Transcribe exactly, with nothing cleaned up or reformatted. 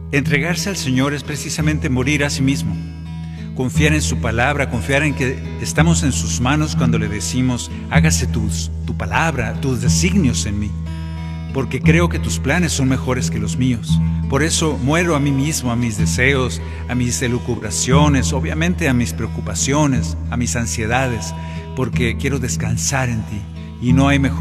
Entregarse al Señor es precisamente morir a sí mismo. Confiar en su palabra, confiar en que estamos en sus manos cuando le decimos: hágase tus, tu palabra, tus designios en mí, porque creo que tus planes son mejores que los míos. Por eso muero a mí mismo, a mis deseos, a mis elucubraciones, obviamente a mis preocupaciones, a mis ansiedades, porque quiero descansar en ti, y no hay mejor